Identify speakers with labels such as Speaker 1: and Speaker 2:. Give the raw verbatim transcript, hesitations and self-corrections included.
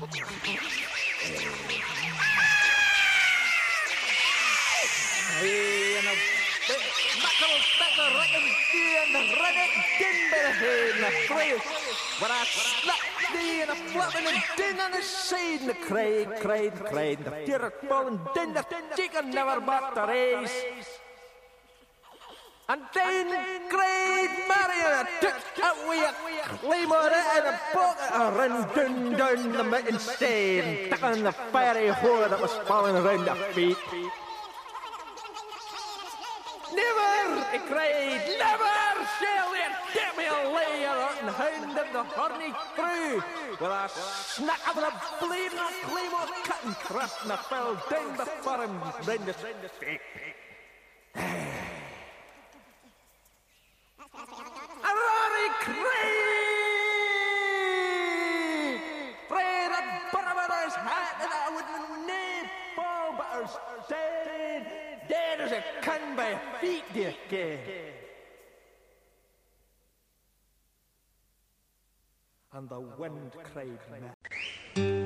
Speaker 1: Hey, and a knuckle back the reckon and the rennet din by the head and the free. But I slap thee and a flapping and din on the side and the cried, cried, cried. The deer ball and din the chicken never back the race. And then cried Marion took away a claymore and a bucket and ran down, down the mountain side, stuck on the fiery hole that was falling around their feet. Never, he cried, never shall they get me a layer and hound of the horny crew. With a snack of a blade and a claymore cut and thrust and I fell down before him round the feet. A roaring cry! Fred a bourbon his hat and I wouldn't need fall, but I was dead, dead as a can by feet, dear kid. And the wind cried,